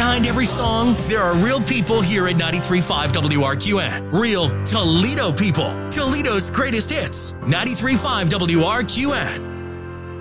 behind every song, there are real people here at 93.5 WRQN. Real Toledo people. Toledo's greatest hits. 93.5 WRQN.